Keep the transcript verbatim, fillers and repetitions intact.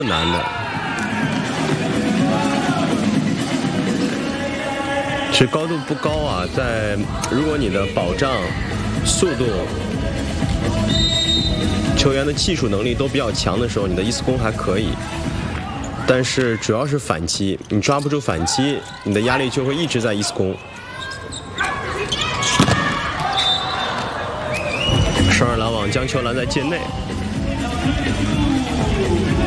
难的。其实高度不高啊，在如果你的保障、速度、球员的技术能力都比较强的时候，你的一次攻还可以。但是主要是反击，你抓不住反击，你的压力就会一直在一次攻。双人拦网将球拦在界内。